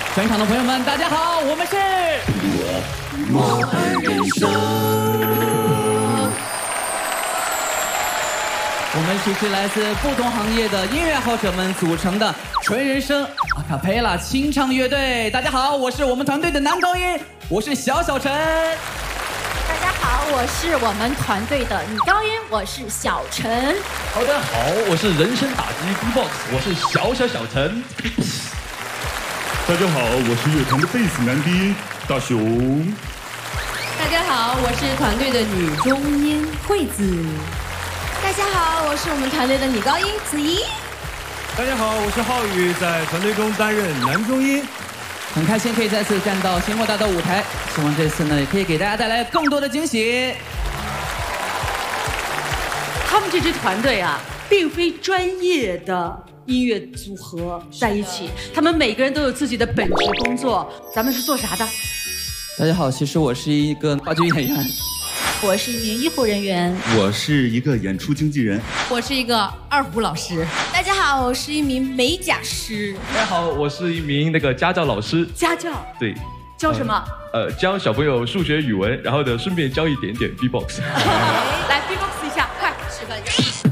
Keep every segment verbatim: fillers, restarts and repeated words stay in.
全场的朋友们，大家好，我们是摩尔人生。我们是一支来自不同行业的音乐爱好者们组成的纯人声阿卡贝拉清唱乐队。大家好，我是我们团队的男高音，我是小小陈。 大家好，我是我们团队的女高音，我是小陈。 好的，好，我是人声打击 B-box， 我是小小小陈。 大家好，我是乐团的贝斯男低音大雄。 大家好，我是团队的女中音惠子。 大家好，我是我们团队的女高音子怡。 大家好，我是浩宇，在团队中担任男中音。 很开心可以再次站到星光大道舞台，希望这次呢也可以给大家带来更多的惊喜。 他们这支团队啊，并非专业的音乐组合在一起，他们每个人都有自己的本职工作。咱们是做啥的？ 大家好，其实我是一个话剧演员。 我是一名医护人员。 我是一个演出经纪人。 我是一个二胡老师。 大家好，我是一名美甲师。 大家好，我是一名那个家教老师。 家教？ 对。 教什么？ 呃，呃教小朋友数学、语文，然后呢，顺便教一点点 B-box。 来 B-box 一下，快！示范一下。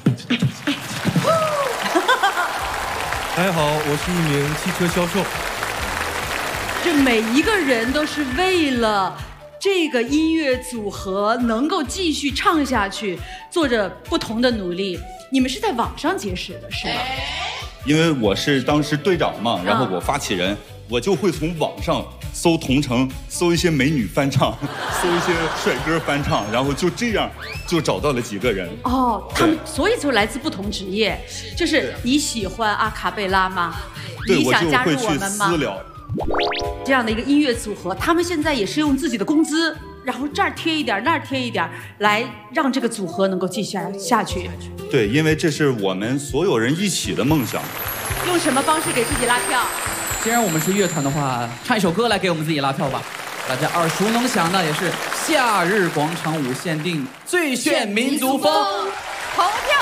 大家好，我是一名汽车销售。 这每一个人都是为了这个音乐组合能够继续唱下去，做着不同的努力。你们是在网上结识的，是吗？ 因为我是当时队长嘛，然后我发起人，我就会从网上搜同城，搜一些美女翻唱，搜一些帅哥翻唱，然后就这样就找到了几个人。 哦，他们所以就来自不同职业。就是你喜欢阿卡贝拉吗？ 对， 你想加入我就会去我们吗？ 私聊。 这样的一个音乐组合，他们现在也是用自己的工资，然后这儿贴一点，那儿贴一点，来让这个组合能够继续下下去。 对，因为这是我们所有人一起的梦想。 用什么方式给自己拉票？ 既然我们是乐团的话，唱一首歌来给我们自己拉票吧。大家耳熟能详的也是夏日广场舞限定最炫民族风， 投票。